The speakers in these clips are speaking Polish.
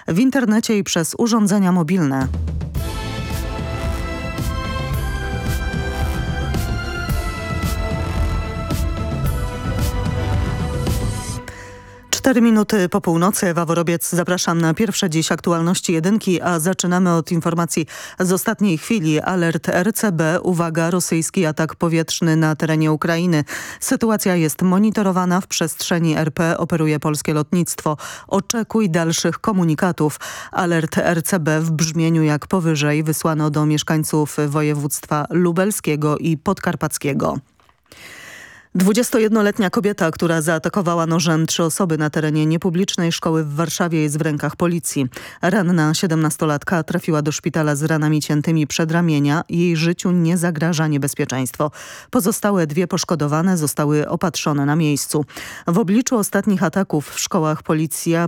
w internecie i przez urządzenia mobilne. 4 minuty po północy. Ewa Worobiec, zapraszam na pierwsze dziś aktualności jedynki, a zaczynamy od informacji z ostatniej chwili. Alert RCB, uwaga, rosyjski atak powietrzny na terenie Ukrainy. Sytuacja jest monitorowana, w przestrzeni RP operuje polskie lotnictwo. Oczekuj dalszych komunikatów. Alert RCB w brzmieniu jak powyżej wysłano do mieszkańców województwa lubelskiego i podkarpackiego. 21-letnia kobieta, która zaatakowała nożem 3 osoby na terenie niepublicznej szkoły w Warszawie, jest w rękach policji. Ranna 17-latka trafiła do szpitala z ranami ciętymi przedramienia. Jej życiu nie zagraża niebezpieczeństwo. Pozostałe 2 poszkodowane zostały opatrzone na miejscu. W obliczu ostatnich ataków w szkołach policja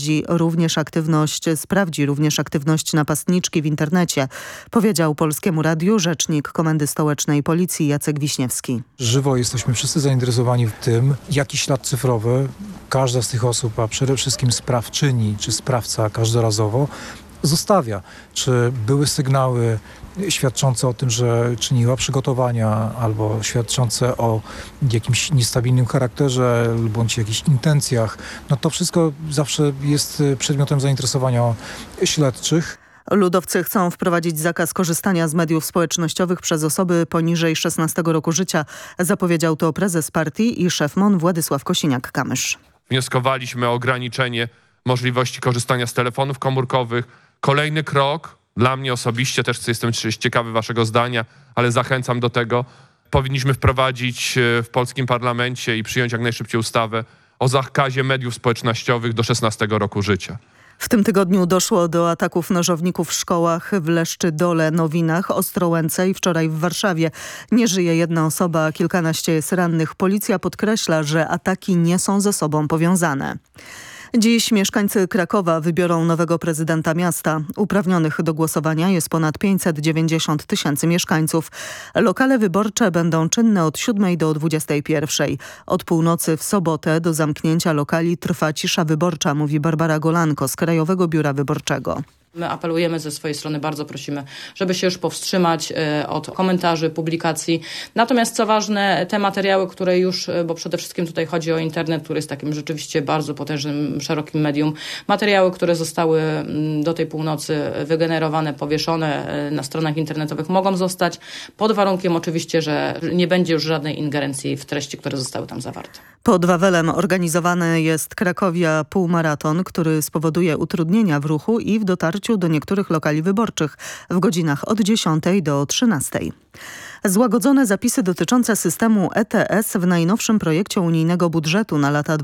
sprawdzi również aktywność napastniczki w internecie, powiedział Polskiemu Radiu rzecznik Komendy Stołecznej Policji Jacek Wiśniewski. Żywo jesteśmy wszyscy zainteresowani w tym, jaki ślad cyfrowy każda z tych osób, a przede wszystkim sprawczyni czy sprawca każdorazowo zostawia. Czy były sygnały świadczące o tym, że czyniła przygotowania albo świadczące o jakimś niestabilnym charakterze bądź jakichś intencjach. No to wszystko zawsze jest przedmiotem zainteresowania śledczych. Ludowcy chcą wprowadzić zakaz korzystania z mediów społecznościowych przez osoby poniżej 16 roku życia. Zapowiedział to prezes partii i szef MON Władysław Kosiniak-Kamysz. Wnioskowaliśmy o ograniczenie możliwości korzystania z telefonów komórkowych. Kolejny krok, dla mnie osobiście, też jestem ciekawy waszego zdania, ale zachęcam do tego. Powinniśmy wprowadzić w polskim parlamencie i przyjąć jak najszybciej ustawę o zakazie mediów społecznościowych do 16 roku życia. W tym tygodniu doszło do ataków nożowników w szkołach w Leszczydole, Nowinach, Ostrołęce i wczoraj w Warszawie. Nie żyje jedna osoba, a kilkanaście jest rannych. Policja podkreśla, że ataki nie są ze sobą powiązane. Dziś mieszkańcy Krakowa wybiorą nowego prezydenta miasta. Uprawnionych do głosowania jest ponad 590 000 mieszkańców. Lokale wyborcze będą czynne od 7 do 21. Od północy w sobotę do zamknięcia lokali trwa cisza wyborcza, mówi Barbara Golanko z Krajowego Biura Wyborczego. My apelujemy ze swojej strony, bardzo prosimy, żeby się już powstrzymać od komentarzy, publikacji. Natomiast co ważne, te materiały, które już, bo przede wszystkim tutaj chodzi o internet, który jest takim rzeczywiście bardzo potężnym, szerokim medium. Materiały, które zostały do tej północy wygenerowane, powieszone na stronach internetowych, mogą zostać pod warunkiem oczywiście, że nie będzie już żadnej ingerencji w treści, które zostały tam zawarte. Pod Wawelem organizowany jest Krakowia Półmaraton, który spowoduje utrudnienia w ruchu i w dotarciu do niektórych lokali wyborczych w godzinach od 10 do 13. Złagodzone zapisy dotyczące systemu ETS w najnowszym projekcie unijnego budżetu na lata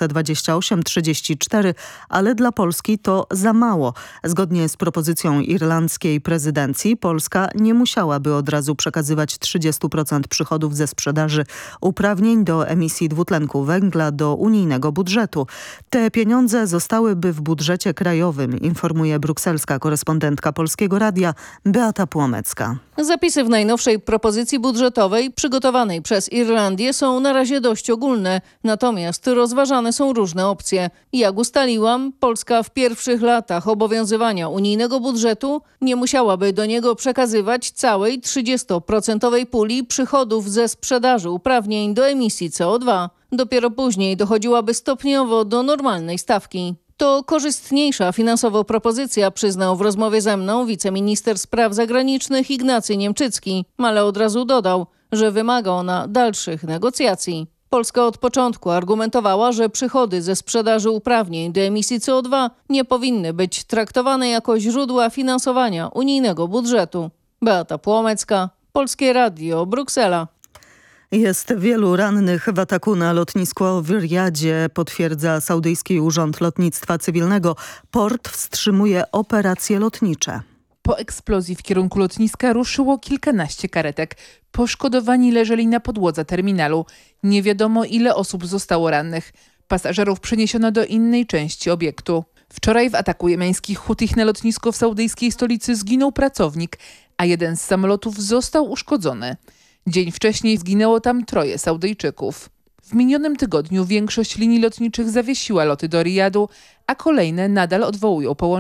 2028-34, ale dla Polski to za mało. Zgodnie z propozycją irlandzkiej prezydencji Polska nie musiałaby od razu przekazywać 30% przychodów ze sprzedaży uprawnień do emisji dwutlenku węgla do unijnego budżetu. Te pieniądze zostałyby w budżecie krajowym, informuje brukselska korespondentka Polskiego Radia Beata Płomecka. Zapisy w najnowszej propozycji budżetowej przygotowanej przez Irlandię są na razie dość ogólne, natomiast rozważane są różne opcje. Jak ustaliłam, Polska w pierwszych latach obowiązywania unijnego budżetu nie musiałaby do niego przekazywać całej 30% puli przychodów ze sprzedaży uprawnień do emisji CO2. Dopiero później dochodziłaby stopniowo do normalnej stawki. To korzystniejsza finansowo propozycja, przyznał w rozmowie ze mną wiceminister spraw zagranicznych Ignacy Niemczycki, ale od razu dodał, że wymaga ona dalszych negocjacji. Polska od początku argumentowała, że przychody ze sprzedaży uprawnień do emisji CO2 nie powinny być traktowane jako źródła finansowania unijnego budżetu. Beata Płomecka, Polskie Radio, Bruksela. Jest wielu rannych w ataku na lotnisko w Riyadzie, potwierdza Saudyjski Urząd Lotnictwa Cywilnego. Port wstrzymuje operacje lotnicze. Po eksplozji w kierunku lotniska ruszyło kilkanaście karetek. Poszkodowani leżeli na podłodze terminalu. Nie wiadomo, ile osób zostało rannych. Pasażerów przeniesiono do innej części obiektu. Wczoraj w ataku jemeńskich Hutich na lotnisko w saudyjskiej stolicy zginął pracownik, a jeden z samolotów został uszkodzony. Dzień wcześniej zginęło tam 3 Saudyjczyków. W minionym tygodniu większość linii lotniczych zawiesiła loty do Riyadu, a kolejne nadal odwołują połączenia.